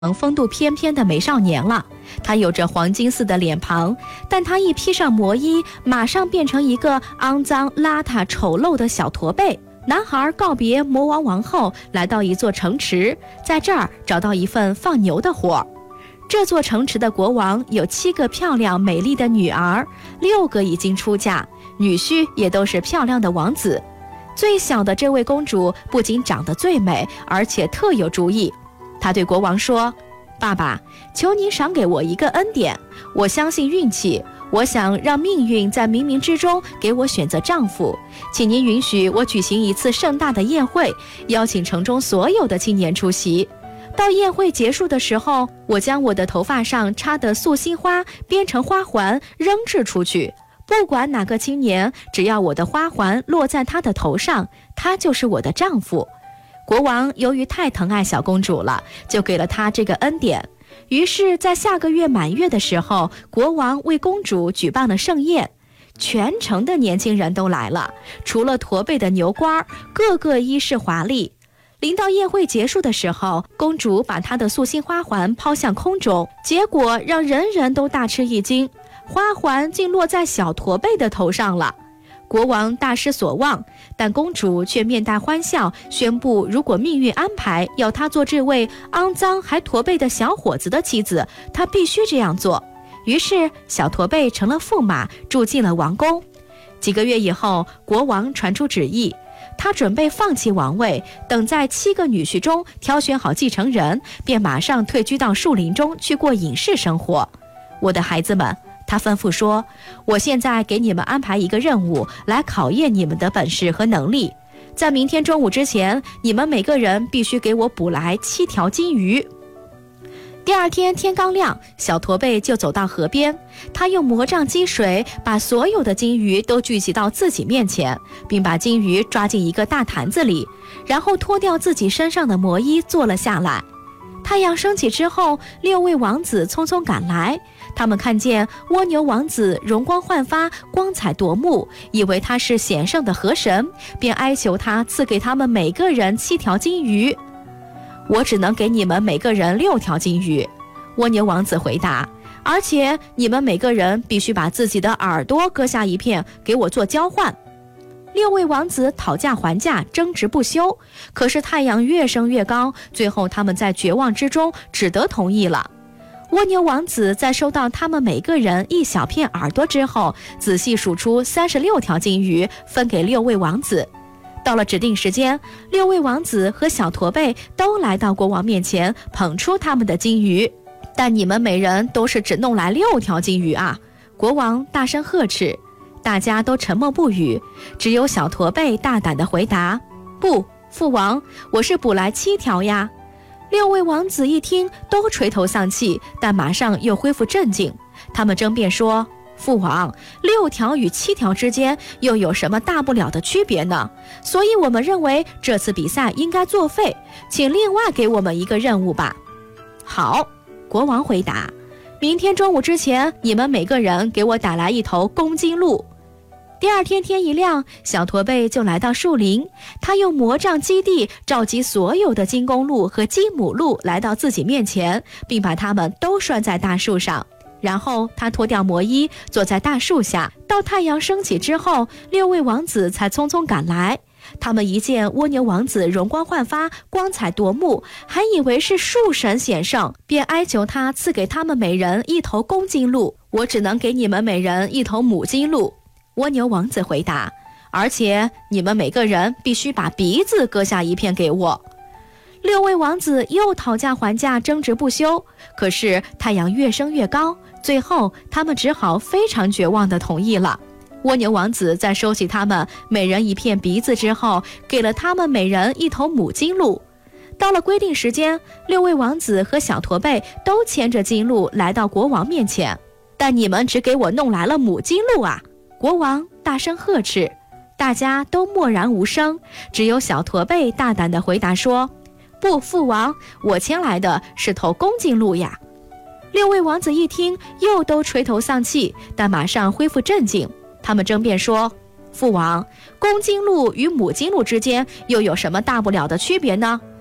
风度翩翩的美少年了。他有着黄金似的脸庞，但他一披上魔衣，马上变成一个肮脏邋遢丑陋的小驼背。男孩告别魔王王后，来到一座城池，在这儿找到一份放牛的活。这座城池的国王有7个漂亮美丽的女儿，6个已经出嫁，女婿也都是漂亮的王子。最小的这位公主不仅长得最美，而且特有主意。她对国王说：爸爸，求您赏给我一个恩典，我相信运气，我想让命运在冥冥之中给我选择丈夫，请您允许我举行一次盛大的宴会，邀请城中所有的青年出席。到宴会结束的时候，我将我的头发上插的素心花编成花环扔掷出去，不管哪个青年，只要我的花环落在他的头上，他就是我的丈夫。国王由于太疼爱小公主了，就给了她这个恩典。于是在下个月满月的时候，国王为公主举办了盛宴，全城的年轻人都来了，除了驼背的牛倌，个个衣饰华丽。临到宴会结束的时候，公主把她的素心花环抛向空中，结果让人人都大吃一惊，花环竟落在小驼背的头上了。国王大失所望，但公主却面带欢笑，宣布如果命运安排要她做这位肮脏还驼背的小伙子的妻子，她必须这样做。于是小驼背成了驸马，住进了王宫。几个月以后，国王传出旨意，他准备放弃王位，等在7个女婿中挑选好继承人，便马上退居到树林中去过隐士生活。我的孩子们，他吩咐说，我现在给你们安排一个任务，来考验你们的本事和能力。在明天中午之前，你们每个人必须给我捕来7条金鱼。第二天天刚亮，小驼背就走到河边，他用魔杖击水，把所有的金鱼都聚集到自己面前，并把金鱼抓进一个大坛子里，然后脱掉自己身上的魔衣坐了下来。太阳升起之后，6位王子匆匆赶来，他们看见蜗牛王子容光焕发，光彩夺目，以为他是显圣的河神，便哀求他赐给他们每个人7条金鱼。我只能给你们每个人6条金鱼，蜗牛王子回答，而且你们每个人必须把自己的耳朵割下一片给我做交换。6位王子讨价还价，争执不休，可是太阳越升越高，最后他们在绝望之中只得同意了。蜗牛王子在收到他们每个人1小片耳朵之后，仔细数出36条金鱼，分给6位王子。到了指定时间，6位王子和小驼背都来到国王面前，捧出他们的金鱼。但你们每人都是只弄来6条金鱼啊！国王大声呵斥，大家都沉默不语，只有小驼背大胆地回答：不，父王，我是捕来7条呀。6位王子一听都垂头丧气，但马上又恢复镇静。他们争辩说，父王，6条与7条之间又有什么大不了的区别呢？所以我们认为这次比赛应该作废，请另外给我们一个任务吧。好，国王回答，明天中午之前，你们每个人给我打来1头公金鹿。第二天天一亮，小驼背就来到树林，他用魔杖击地，召集所有的金公鹿和金母鹿来到自己面前，并把它们都拴在大树上。然后他脱掉魔衣，坐在大树下，到太阳升起之后，6位王子才匆匆赶来。他们一见蜗牛王子容光焕发，光彩夺目，还以为是树神显圣，便哀求他赐给他们每人1头公金鹿。我只能给你们每人1头母金鹿。蜗牛王子回答，而且你们每个人必须把鼻子割下一片给我。6位王子又讨价还价，争执不休，可是太阳越升越高，最后他们只好非常绝望地同意了。蜗牛王子在收起他们每人1片鼻子之后，给了他们每人1头母金鹿。到了规定时间，6位王子和小驼背都牵着金鹿来到国王面前，但你们只给我弄来了母金鹿啊！国王大声呵斥，大家都默然无声，只有小驼背大胆地回答说，不，父王，我牵来的是头公金鹿呀。6位王子一听又都垂头丧气，但马上恢复镇静。他们争辩说，父王，公金鹿与母金鹿之间又有什么大不了的区别呢？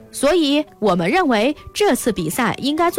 所以我们认为这次比赛应该做